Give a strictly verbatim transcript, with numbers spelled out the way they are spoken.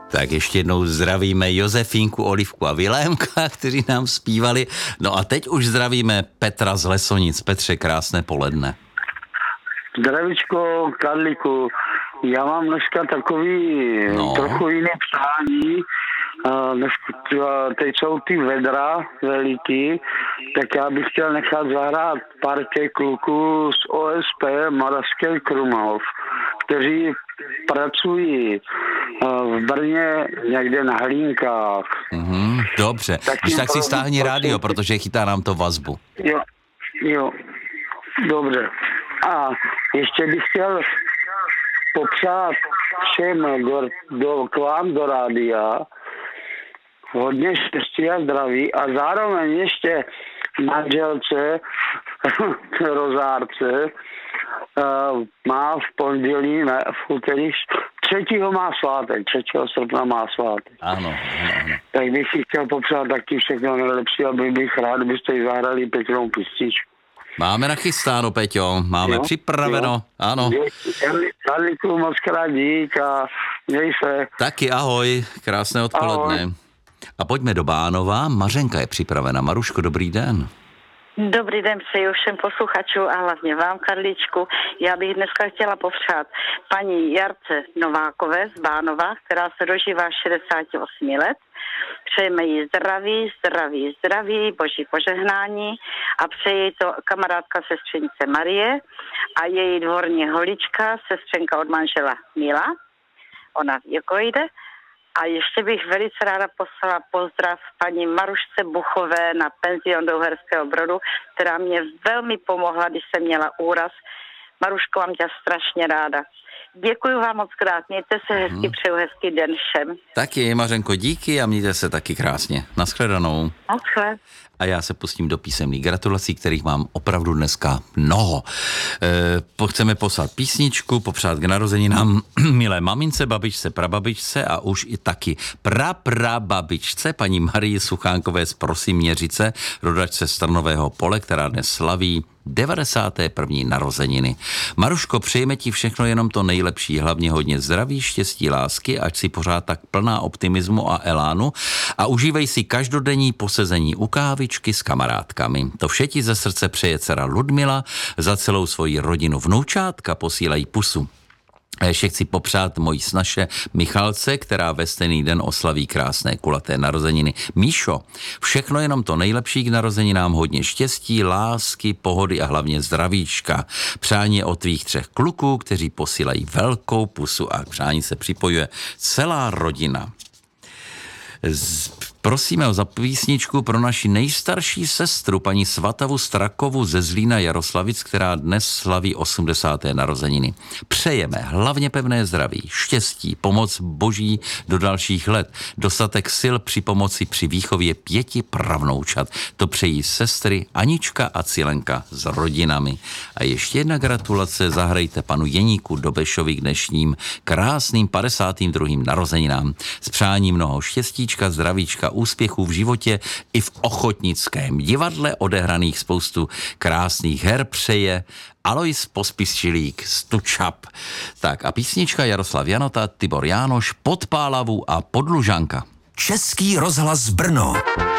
Tak ještě jednou zdravíme Josefínku, Olivku a Vilémka, kteří nám zpívali. No a teď už zdravíme Petra z Lesonic. Petře, krásné poledne. Zdravičko, Karlíku. Já mám dneska takový no. trochu jiné přání. Teď jsou ty vedra veliký, tak já bych chtěl nechat zahrát partě kluků z O S P Moravský Krumlov, kteří pracují v Brně někde na Hlínkách. Mm-hmm, dobře, tak, Když tak si stáhni rádio, protože chytá nám to vazbu. Jo, jo, dobře. A ještě bych chtěl popřát všem do, do, k vám do rádia hodně štěstí a zdraví a zároveň ještě manželce Rozárce uh, má v pondělí, ne, v úterý, třetího má svátek, třetího srpna má svátek. Ano, ano, ano. Tak bych si chtěl popřát taky všechno nejlepší, aby bych rád, byste jí zahrali pěknou písničku. Máme nachystáno, Peťo, máme jo, připraveno, jo. Ano. Karlíku, moc krát dík a měj se. Taky ahoj, krásné odpoledne. Ahoj. A pojďme do Bánova, Mařenka je připravena. Maruško, dobrý den. Dobrý den přeju všem posluchačům a hlavně vám, Karličku. Já bych dneska chtěla popřát paní Jarce Novákové z Bánova, která se dožívá šedesát osm let. Přejeme jí zdraví, zdraví, zdraví, boží požehnání a přeje to kamarádka sestřenice Marie a její dvorní holička, sestřenka od manžela Mila. Ona jako jde. A ještě bych velice ráda poslala pozdrav paní Marušce Buchové na penzion do Uherského Brodu, která mě velmi pomohla, když jsem měla úraz. Maruško, mám tě strašně ráda. Děkuji vám moc krát, mějte se hezky, hmm. přeju hezký den všem. Taky, Mařenko, díky a mějte se taky krásně. Naschledanou. Naschle. A já se pustím do písemných gratulací, kterých mám opravdu dneska mnoho. E, chceme poslat písničku, popřát k narozeninám milé mamince, babičce, prababičce a už i taky praprababičce, paní Marii Suchánkové z Prosimiřice, rodačce Strnového Pole, která dnes slaví devadesáté první narozeniny. Maruško, přejeme ti všechno jenom to nejlepší, hlavně hodně zdraví, štěstí, lásky, ať si pořád tak plná optimismu a elánu a užívej si každodenní posezení u kávičky s kamarádkami. To vše ti ze srdce přeje dcera Ludmila, za celou svoji rodinu vnoučátka posílají pusu. A ještě chci popřát mojí snaše Michalce, která ve stejný den oslaví krásné kulaté narozeniny. Míšo, všechno jenom to nejlepší k narozeninám, hodně štěstí, lásky, pohody a hlavně zdravíčka. Přání od tvých třech kluků, kteří posílají velkou pusu a k přání se připojuje celá rodina. Z... Prosíme o za písničku pro naši nejstarší sestru, paní Svatavu Strakovu ze Zlína Jaroslavic, která dnes slaví osmdesáté narozeniny. Přejeme hlavně pevné zdraví, štěstí, pomoc boží do dalších let, dostatek sil při pomoci při výchově pěti pravnoučat. To přejí sestry Anička a Cilenka s rodinami. A ještě jedna gratulace, zahrajte panu Jeníku Dobešovi k dnešním krásným padesátým druhým narozeninám. S přáním mnoho štěstíčka, zdravíčka, úspěchů v životě i v ochotnickém divadle odehraných spoustu krásných her přeje Alois Pospišilík z Tučap. Tak a písnička Jaroslav Janota, Tibor Jánoš, Pod Pálavu a Podlužanka. Český rozhlas Brno.